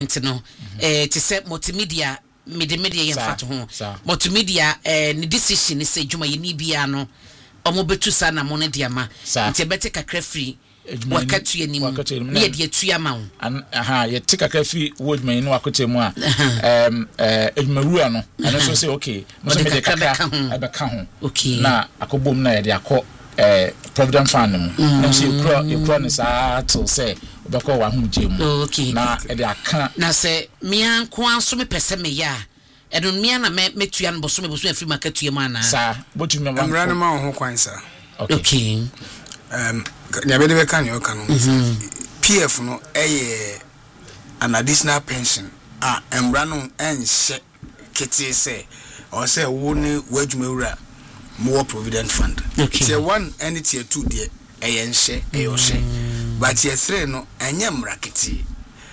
no to say multimedia media yen fat ho multimedia ni decision say dwuma ye ni bia no omo betu sa na mo ne dia ma nti bete kakra free wakatu ye nim ye de atu ama wo ye te kakra free wodman ni wakote mu a edwumawura no ano so say okay mo so me de kakra abeka ho na akobom na ye de akọ Provident Fund no so you crow ni sa to say obekọ wa hu jemu na e de aka na say me anko anso me pese me ya edun me na metua no boso afri market you man sa botu me ma amra no ma ho kwan sa okay nyabe de be kan yo kan PF no an additional pension amra no enhye kete say or say wo ni wadwumawura more Provident Fund say one and tier 2 de enhye eyoshe but tier 3 no enyemra kete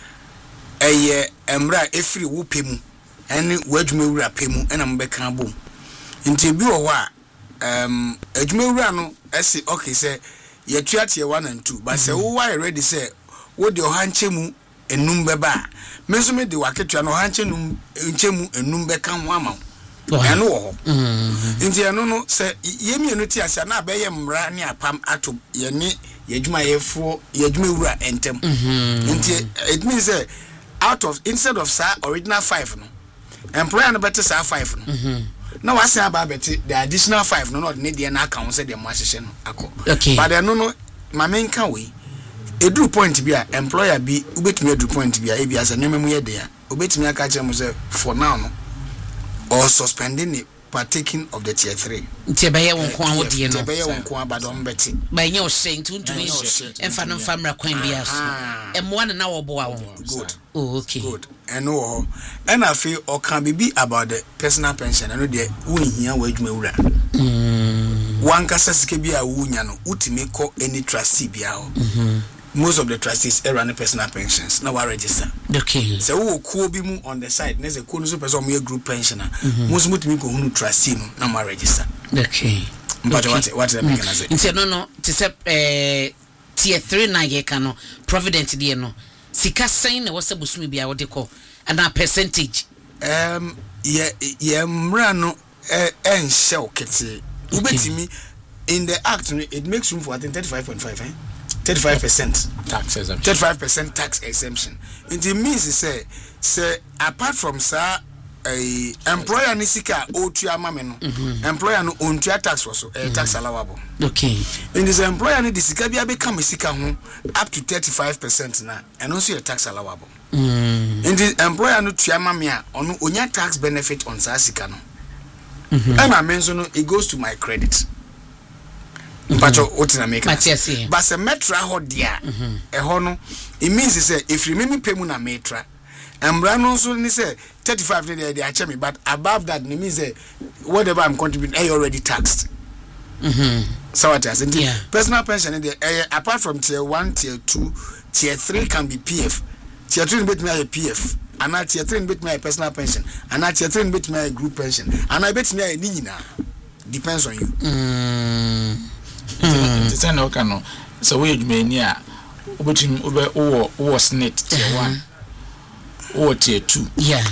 emra efiri wo pemu ene wadwumawura pemu ena mbeka bom nti bi wo a adwumawura no ese okay say ye tuatie 1 and 2 but say wo why ready say wo de ohanchemu enum beba me so me de waketua no ohanchemu enchemu enum beka ho ama eno wo nti eno no say yemi enu ti ase na abeye mra ne apam ato ye ne yadwuma yefo yadwumawura entem nti it means say out of instead of sa original 5 no employer no better sa 5 no na wase aba beti the additional 5 no not need na account say dem ahihye no akọ but no ma menka we edru point bia employer bi ubetumi edru point bia e bia say nememu ye de a ubetumi aka che mo say for now no or suspending the partaking of the tier 3 nti be ye won ko an wodi no be ye won ko abadon beti ba nye o say ntuntumi enfa no famra kwan bia so emwa na wo boa wo good okay good eno and I feel or can be about the personal pension and the unhia wadwumawura one kasa sike bia wunya no utimi ko any trustee bia most of the trustees run personal pensions now are register okay so who ko bi mu on the side na say ko no so person me group pensioner most mutimi ko hunu trustee no na ma register okay but what the make na say nti no ti say tier 3 na ye ka no Provident de no sika sen na wasa busumi bia wode ko ana percentage ye mra no enhye okete ubetimi in the act it makes room for I think 35.5 35% tax exemption 35% tax exemption it means say apart from sir employer ni sika otua amame no employer no ontua tax so tax allowable okay in this employer ni sika bia be come sika ho up to 35% na and also your tax allowable in the employer no tua amame a ono onya tax benefit on sa sika no and I mention it goes to my credit but what na make but se metra ho dia ho no it means say if you me pay mu na metra embra no so ni say 35 they ache me but above that it means say whatever I'm contributing I already taxed so what is it personal pension apart from tier 1 tier 2 tier 3 can be PF tier 2 bit me PF and tier 3 bit me personal pension and tier 3 bit me group pension and I bet me ni nyina depends on you it's an okano so we adwumani a obetum wo snit tier 1 wo tier 2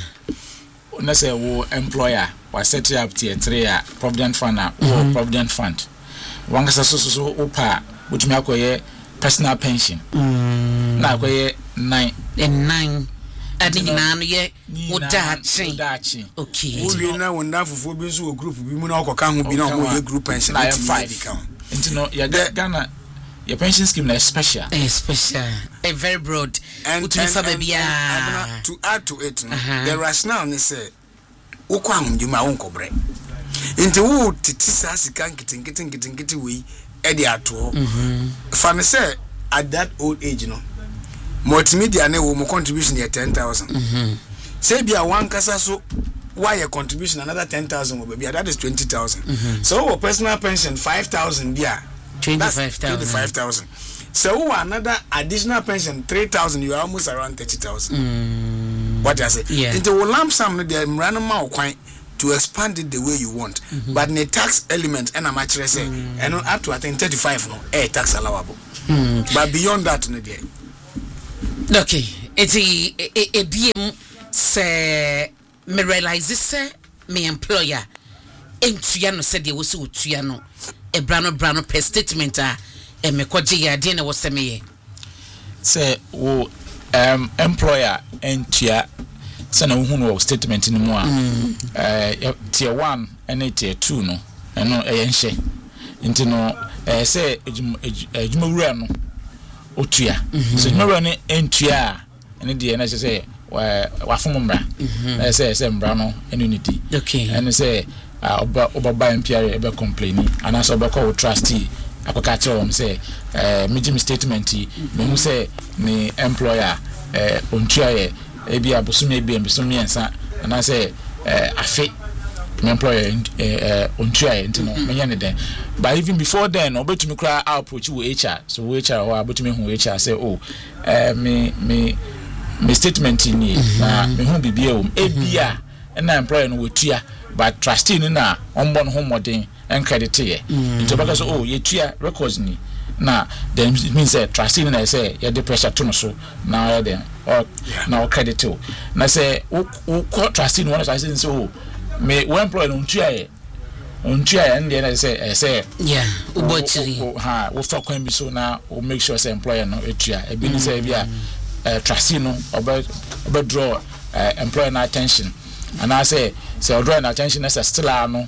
na say wo employer was set up tier 3 a Provident Fund wo Provident Fund wangasa so opa butumi akoye personal pension na akoye 9 adinina no ye wodachi okay we na wonda fofo bi so group bi mu na okoka ho bi na o ye group pension na 5 into no ya Ghana your pension scheme is special very broad and to add to it the rationale ni say ukwa ndjuma wonkobre into wo titisa sika nkitin we e dey ato fa say at that old age no multimedia na wo mo contribution ya 10,000 say bia one kasa so why a contribution another 10,000 will be that is 20,000 so personal pension 5,000 bia 25,000 so another additional pension 3,000 you are almost around 30,000 what I say into lump sum the random amount to expand it the way you want but the tax element and I'm actually say and up to I think 35 no tax allowable but beyond that no there okay eti ediem se me realize se me employer entua no se de wo se otua no brano per statement a me kwaje ya de na wo se me ye se wo employer entua se na wo hu no statement ni mu a tier 1 and tier 2 no eno enhye nti no se ejuma wura no otua so ejuma wura ne entua ene de na se wa fom mbra na se mbra no ene ni di okay ene se oba MPR ebe complaining and also be call trustee akoka kire won say me statement me hu say me employer ontua ye ebi abosome ebi mbosome ensa and say afi me employer ontua ye ntino me nya ne den but even before then obetumi kra approach wo HR so wo HR wa obetumi hu HR say oh me statement ni na me hu bibia o ebia na employer no wotua but trustee ni na onbon ho modern and credit ye into because oh ye tua records ni na then it means that trustee ni na say ye the pressure to no so now then or now credit to na say wo trustee ni one trustee say oh me wo employer no tua ye and then say yeah ubochiri ha wo fa kwan bi so na wo make sure say employer no etua e bi ni say bia trustee no oba draw employer na attention and I say draw an attention as a still no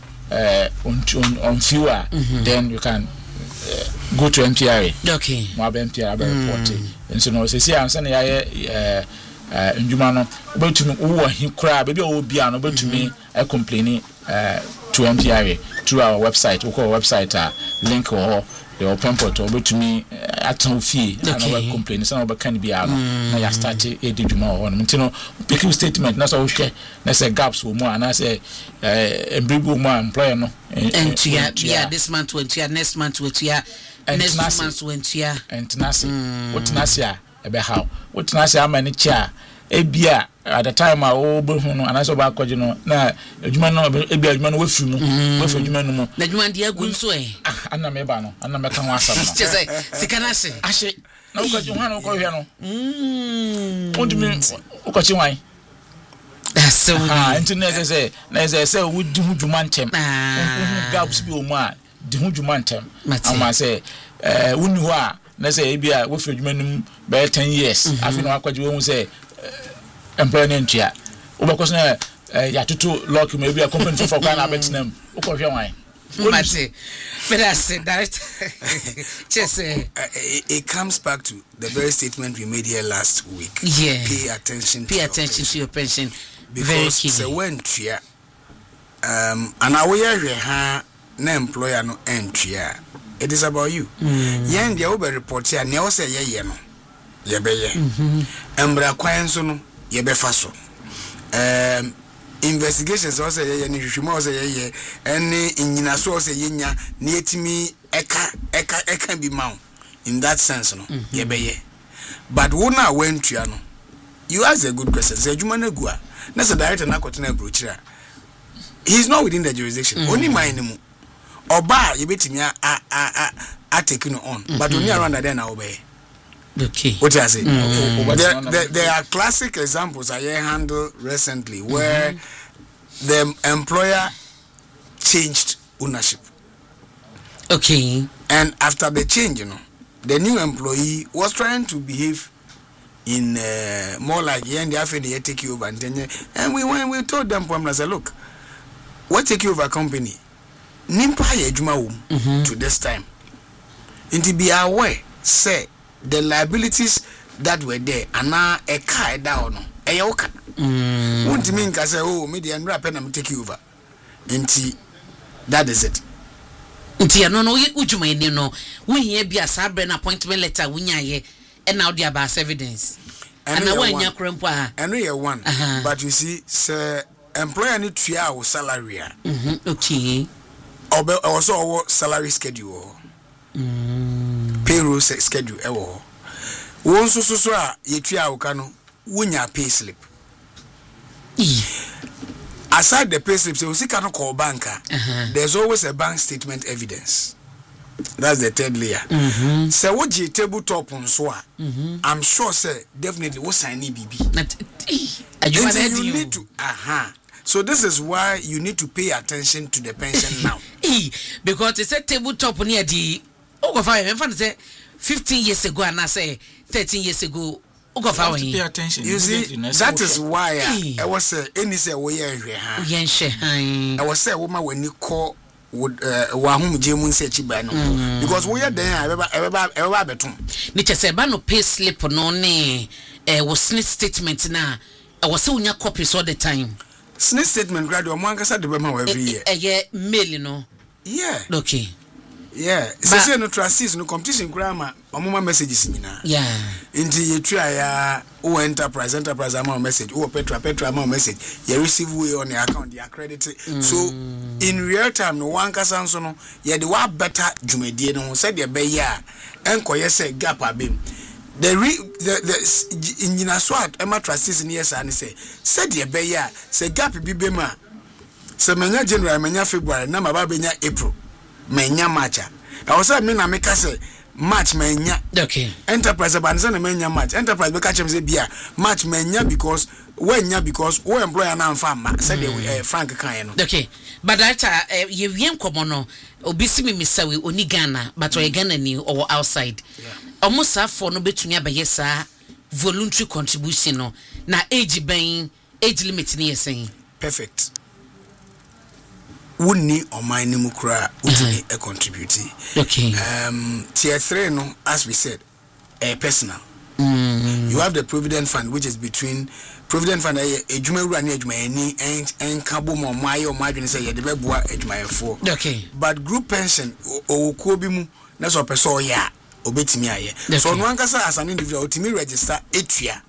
on fewer then you can go to MPRA okay mo ba MPRA report and so no say answer na ya ndwuma no obetumi wo hi kra be o bia no obetumi complain to MPRA through our website we call website link or the open portal obetumi aton fee and we complain so we can be out na ya start edwuma on ntino pick statement na so we share na say gaps wo mu and say embribu mu employer no and yeah this month went yeah next month went yeah next month went yeah and nasi what nasi ebe how what nasi amani cha ebia at the time I obo hu no anaso ba kwaje no na adwuma no ebia adwuma no wafi mu wafi adwuma no mu na adwuma dia gu nso anna me ba no anna me ka ho asam no say sikana se ahye na ukwaje hu na ukwaje no ondumi ukwaje wan so internet say na say we di hu dwuma ntem gaps bi o mu a di hu dwuma ntem ama say wuni ho a na say ebia wafi adwuma no mu by 10 years afi no akwaje wo hu say employment ya ubakos na ya tutu lock maybe a company for kind of betnam ukọ hwe wan mate but I said that just it comes back to the very statement we made here last week. Yeah, pay attention to your pension because very key. So when tria and aware ha na employer no entria it is about you yen dia obe report ya ne o say ye no ye be ye embra kwan so no ye be fa so investigations also ye ni hwehwema also ye any nyina so also ye nya na yetimi eka bi ma in that sense no ye be ye but wona wentua no you ask a good question say adwuma na gua na say director na kotena brochira he's not within the jurisdiction only mine mu oba ye betimi a take no on but only around that now obey. Okay. What I say? There are classic examples I handled recently where the employer changed ownership. Okay. And after the change, the new employee was trying to behave in more like they take you over and we told them, I said, look, what take you over company? Nimpa ye to this time. And to be aware, say the liabilities that were there and now a car down a yoka won't mean I say oh media and rap and take you over into that is it ntia no ujuma ni no we here be a sabre appointment letter wunya ye and now there bas evidence and now when you krempo and we one but you see say employer need to our salary okay also our salary schedule payroll schedule ewo won so a yetua awuka no wonya pay slip aside the pay slip so sika no call banker there's always a bank statement evidence That's the third layer. So what you tabletop on so I'm sure say definitely what sign BB. You need to So this is why you need to pay attention to the pension now. Because it's a tabletop near the say 15 years ago and I say 13 years ago. Pay attention. You see, that is why I was say any say we are here. I was say woman when you call would wahum jemun say chibano because we are there ever betum. Nature say bano pay slip no ne was snitch statement na I was so unya copies all the time. Snitch statement graduate one kasa de bema every year. Yeah, mail you know. Yeah. Okay. Yeah, say no trustees no competition grammar omuma messages nyina. Yeah. Inti you try ya o enterprise amount message, o petra amount message. You receive way on your account, you accredit. So in real time no one kasa so no, ye the wa better dwumadie no said ye be ya enkoye say gap abem. The nyina swat ema trustees ni yes and say said ye be ya say gap bi be ma. Se menya January menya February na maba benya April. Menya matcha. I was saying, me make say match menya. Okay. Enterprise abanza na menya match. Enterprise be catch say bia match menya because we employer na mfama said Frank kan no. Okay. But that ye wiem komo no obisi me misawe oni Ghana but we Ghana ni or outside. Almost for no betumi abayesa voluntary contribution no na age limit ni yesen. Perfect. Wouldn't or my nimukra would a contribute. Okay. Tier 3 no, as we said, personal. You have the Provident Fund, which is between Provident Fund a Jume Rani and Cabo Momayo margin say the Bebua for. Okay. But group pension or Kobimu, that's what person ya obey me. So no one can say as an individual to me register Atria.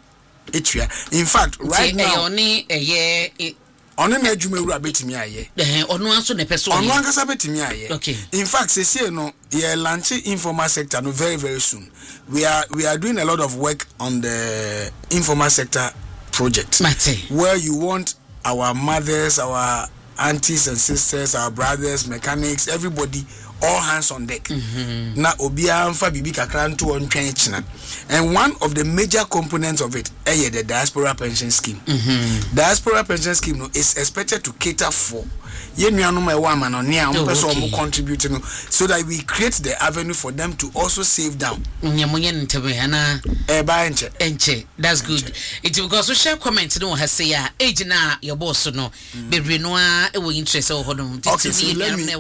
In fact, right now only a year. On an edge me rabbit me aye. On one so the person on one casabet me aye. Okay. In fact, say no, yeah, launching informal sector no very soon. We are doing a lot of work on the informal sector project. Where you want our mothers, our aunties and sisters, our brothers, mechanics, everybody, all hands on deck. Na obia amfa bibi kakra nto on twenchina. And one of the major components of it is the diaspora pension scheme. Diaspora pension scheme no, is expected to cater for contributing so that we create the avenue for them to also save down. That's good. It's because we share comments no has say age na your boss no be no e interest or hodom. Okay, so let me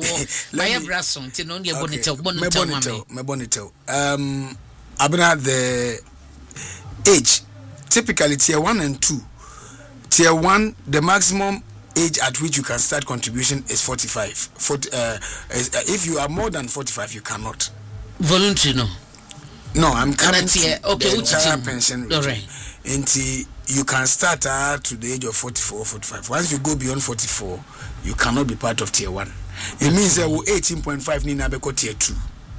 Abena the age typically tier 1 and 2. Tier 1 the maximum age at which you can start contribution is 45. If you are more than 45 you cannot. Voluntary No, I'm currently okay, the pension. All right. Until you can start to the age of 44 or 45. Once you go beyond 44, you cannot be part of tier 1. It means that 18.5 ni na beko tier 2.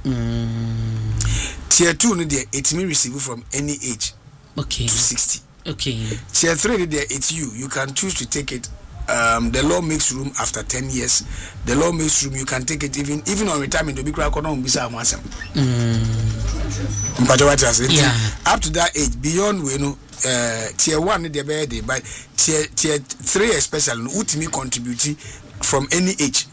Tier 2 no there it may receive from any age to 60. Okay. Tier 3 there it's you can choose to take it. The law makes room after 10 years. The law makes room you can take it even on retirement to be crack on bisa amasem. Up to that age beyond we know tier 1 the be but tier 3 especially ultimate contribute from any age.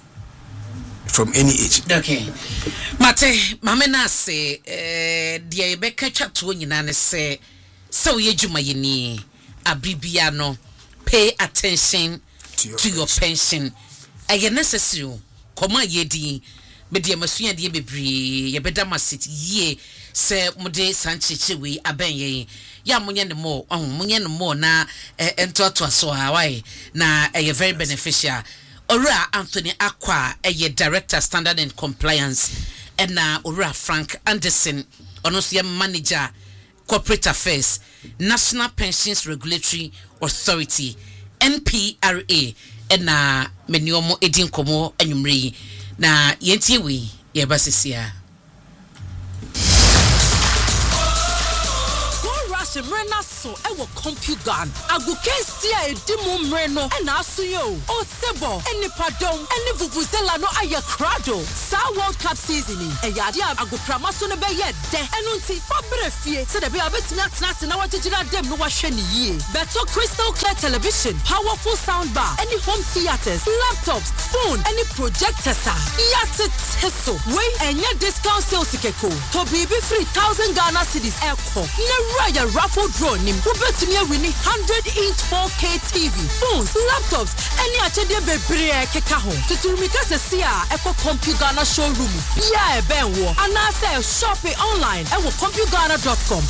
Okay. Mate, mamena say dia be catch to nyina ne say so ye dwuma yini abibia no pay attention to your pension. Aye necessary. Koma ye di me dia masua de bebre ye beda masit ye se mode sancheche we aben ye ya munye ne mo na entoto so why na very beneficial. Ora Anthony Aqua, a director standard and compliance, and now Ora Frank Anderson, Onosia manager, corporate affairs, National Pensions Regulatory Authority, NPRA, and na meniomo edin komo enyumri na yentiwi yebasisia. mrena so ewo CompuGan agukesi a edimu mreno na aso yo Osebo enipadom eni vuvuzela no aye krado sa World Cup season eyade agoprama so ne be ye de enu nti fabre fie se de be abetimi atena na wagegina dem no wahwe ne yie beto crystal clear television powerful sound bar any home theaters laptops phone any projectors yate teso we enye discount sales keko to be free 1,000 Ghana cedis echo ne raya raffle draw nim ubetimi awini 100-inch 4K TV phones laptops any achede bebre keka ho tuturumika se sia echo CompuGan showroom bia ebenwo anase shop online ewo CompuGan.com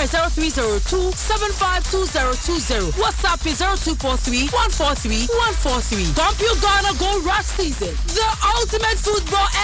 0302752020 WhatsApp is 0243-143-143 CompuGan Go Rush season the ultimate football